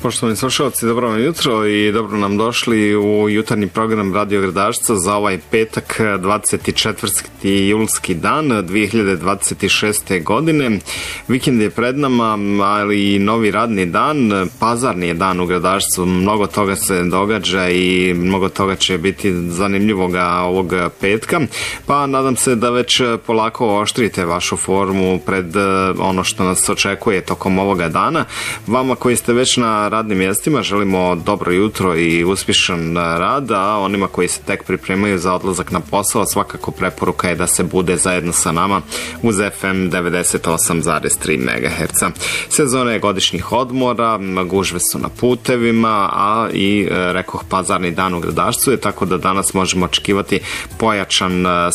Poštovani slušalci, dobro vam jutro i dobro nam došli u jutarnji program Radio Gradašca za ovaj petak, 24. julski dan 2026. godine. Vikend je pred nama, ali i novi radni dan, pazarni je dan u Gradašcu. Mnogo toga se događa i mnogo toga će biti zanimljivoga ovog petka, pa nadam se da već polako oštrite vašu formu pred ono što nas očekuje tokom ovoga dana. Vama koji ste već na radnim mjestima želimo dobro jutro i uspješan rad, a onima koji se tek pripremaju za odlazak na posao svakako preporuka je da se bude zajedno sa nama uz FM 98,3 MHz. Sezona je godišnjih odmora, gužve su na putevima, a i rekoh pazarni dan u Gradašcu je, tako da danas možemo očekivati pojačan